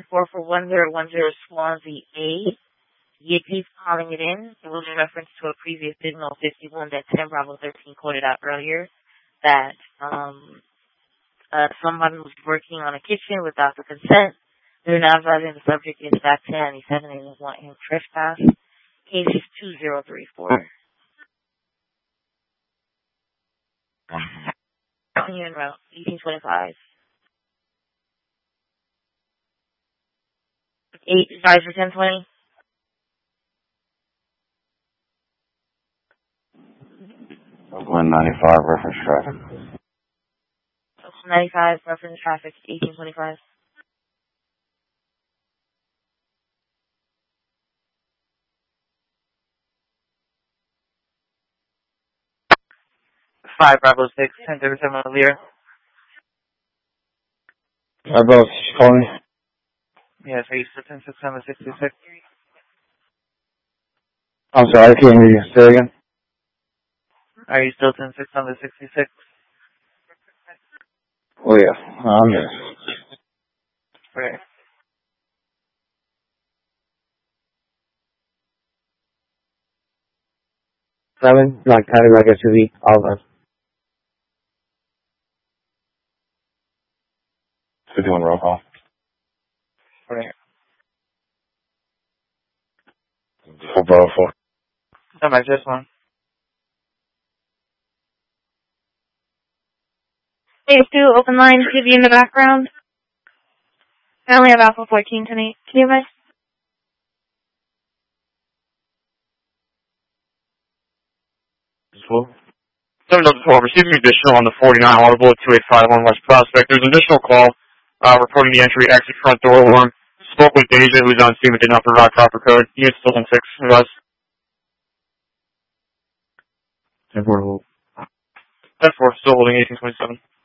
4 for 1010 Swansea A. You keep calling it in. It was in reference to a previous signal 51 that 10 Bravo 13 quoted out earlier that someone was working on a kitchen without the consent. They're now advising the subject is back 10. He said they want him trespass. Case is 2034. You're in route 1825. 5 for 1020. 195 reference traffic. 95 reference traffic 1825. 5 Bravo 6, 1037 Lear. Bravo, she's calling. Yes, are you still 10-6 on the 66? I'm sorry, I can't hear you. Say again. Are you still 10-6 on the 66? Oh, yeah. I'm here. Right. Seven, like Cadillac SUV, all of us. We're doing roll call. Right. For Bravo 4. That might just one. Hey, Stu, open line, TV in the background. I only have Alpha 14 tonight. Can you guys? Cool. 712, receiving additional on the 49 Audible at 2851 West Prospect. There's an additional call reporting the entry exit front door alarm. Spoke with Deja, who's on scene but did not provide proper code. Unit still in 6 West. 10-4 hold. 10-4, still holding 1827.